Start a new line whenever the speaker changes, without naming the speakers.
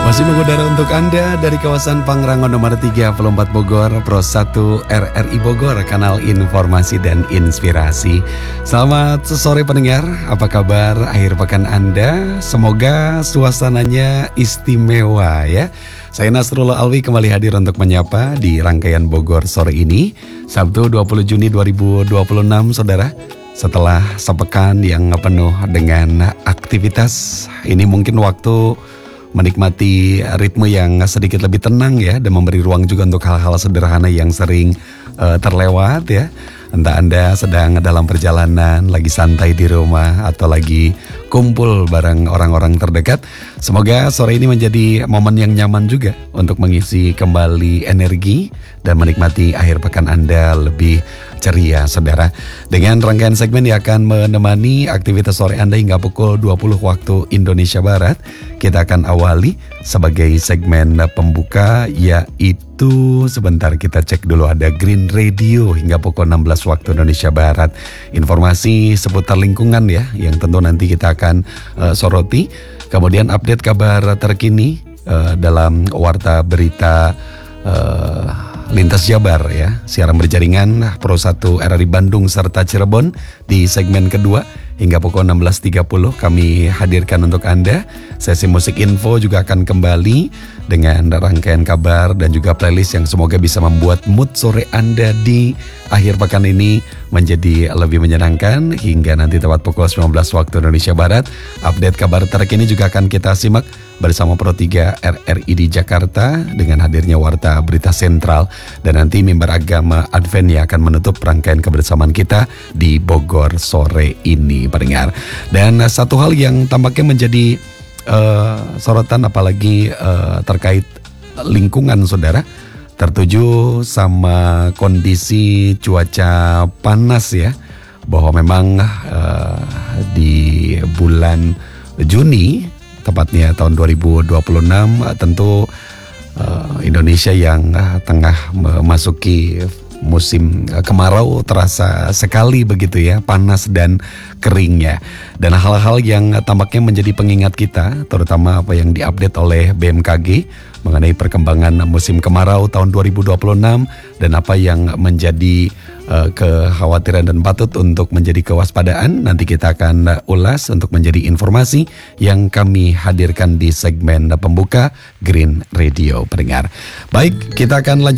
Masih mengudara untuk Anda dari kawasan Pangrango nomor 34 Bogor, Pro 1 RRI Bogor, kanal informasi dan inspirasi. Selamat sore pendengar, apa kabar akhir pekan Anda? Semoga suasananya istimewa ya. Saya Nasrullah Alwi kembali hadir untuk menyapa di rangkaian Bogor sore ini, Sabtu 20 Juni 2026, saudara. Setelah sepekan yang penuh dengan aktivitas, ini mungkin waktu menikmati ritme yang sedikit lebih tenang ya, dan memberi ruang juga untuk hal-hal sederhana yang sering terlewat ya. Entah Anda sedang dalam perjalanan, lagi santai di rumah, atau lagi kumpul bareng orang-orang terdekat. Semoga sore ini menjadi momen yang nyaman juga untuk mengisi kembali energi dan menikmati akhir pekan Anda lebih ceria, saudara. Dengan rangkaian segmen yang akan menemani aktivitas sore Anda hingga pukul 20 waktu Indonesia Barat. Kita akan awali sebagai segmen pembuka, yaitu sebentar kita cek dulu, ada Green Radio hingga pukul 16 waktu Indonesia Barat. Informasi seputar lingkungan ya, yang tentu nanti kita akan soroti. Kemudian update kabar terkini dalam Warta Berita Lintas Jabar ya, siaran berjaringan Pro 1 RRI Bandung serta Cirebon di segmen kedua hingga pukul 16.30 kami hadirkan untuk Anda. Sesi musik info juga akan kembali dengan rangkaian kabar dan juga playlist yang semoga bisa membuat mood sore Anda di akhir pekan ini menjadi lebih menyenangkan hingga nanti tepat pukul 19 waktu Indonesia Barat. Update kabar terkini juga akan kita simak bersama Pro 3 RRI di Jakarta dengan hadirnya Warta Berita Sentral, dan nanti mimbar agama Advent yang akan menutup rangkaian kebersamaan kita di Bogor sore ini, pendengar. Dan satu hal yang tampaknya menjadi sorotan apalagi terkait lingkungan, saudara, tertuju sama kondisi cuaca panas ya, bahwa memang di bulan Juni, tepatnya tahun 2026, tentu Indonesia yang tengah memasuki musim kemarau terasa sekali begitu ya, panas dan keringnya. Dan hal-hal yang tampaknya menjadi pengingat kita, terutama apa yang diupdate oleh BMKG mengenai perkembangan musim kemarau tahun 2026 dan apa yang menjadi kekhawatiran dan patut untuk menjadi kewaspadaan. Nanti kita akan ulas untuk menjadi informasi yang kami hadirkan di segmen pembuka Green Radio, pendengar. Baik, kita akan lanjut